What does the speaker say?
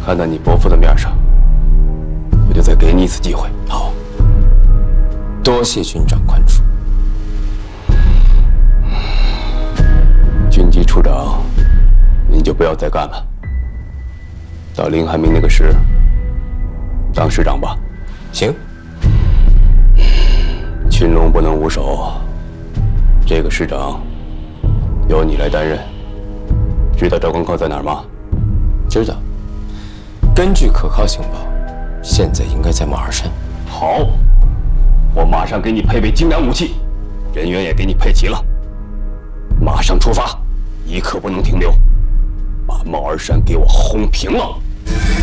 看在你伯父的面上，我就再给你一次机会。 好，多谢军长宽恕。 军机处长，你就不要再干了，到林海明那个师当师长吧。 行。 群龙不能无首，这个师长由你来担任。知道赵光靠在哪儿吗？ 知道。根据可靠情报，现在应该在马儿山。 好，我马上给你配备精良武器，人员也给你配齐了，马上出发，一刻不能停留，把帽儿山给我轰平了。